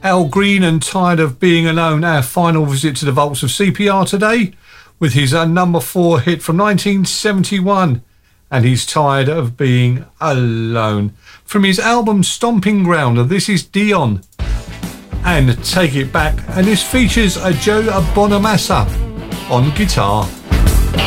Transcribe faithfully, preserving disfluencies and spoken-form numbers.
Al Green and Tired of Being Alone, our final visit to the vaults of C P R today, with his uh, number four hit from nineteen seventy-one, and he's tired of being alone. From his album Stomping Ground, this is Dion and Take It Back, and this features a Joe Bonamassa on guitar.